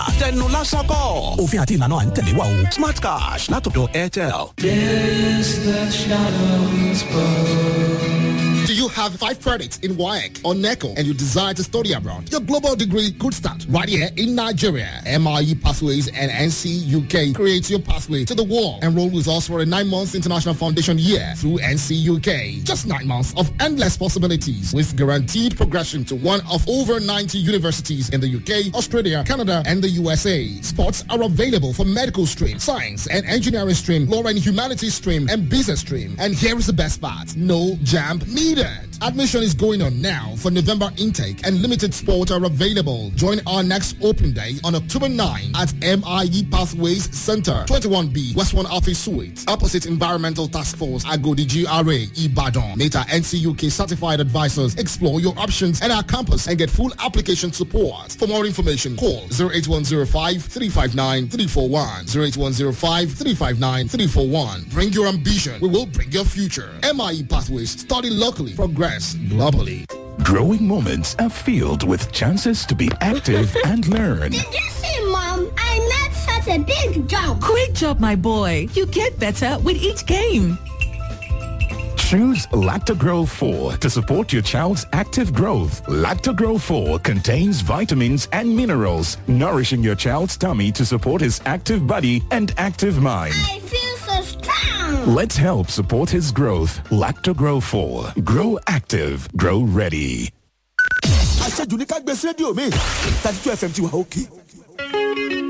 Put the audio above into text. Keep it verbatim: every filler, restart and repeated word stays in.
àtẹnu lásán kọ́. òfin àti ìlànà à ń tẹ̀lé wa o. smart cash látọ̀dọ̀ Airtel. Do you have five credits in W A E C or NECO and you desire to study abroad? Your global degree could start right here in Nigeria. M I E Pathways and N C U K creates your pathway to the world. Enroll with us for a nine months international foundation year through N C U K. Just nine months of endless possibilities with guaranteed progression to one of over ninety universities in the U K, Australia, Canada, and the U S A. Spots are available for medical stream, science and engineering stream, law and humanities stream, and business stream. And here is the best part. No jam needed. Admission is going on now for November intake and limited spots are available. Join our next open day on October ninth at M I E Pathways Center, twenty-one B, West one Office Suite, opposite Environmental Task Force, Agodi G R A, Ibadan. Meta N C U K certified advisors explore your options at our campus and get full application support. For more information, call zero eight one zero five, three five nine, three four one, zero eight one zero five, three five nine, three four one. Bring your ambition. We will bring your future. M I E Pathways. Study locally. Progress globally. Growing moments are filled with chances to be active and learn. Did you see, Mom? I made such a big jump. Great job, my boy. You get better with each game. Choose Lactogro four to support your child's active growth. Lactogro four contains vitamins and minerals, nourishing your child's tummy to support his active body and active mind. I feel so strong. Let's help support his growth. Lactogro four. Grow active. Grow ready. Àṣejù ní ká gbé sí rédíò mi. thirty-two F M ti wà òkè.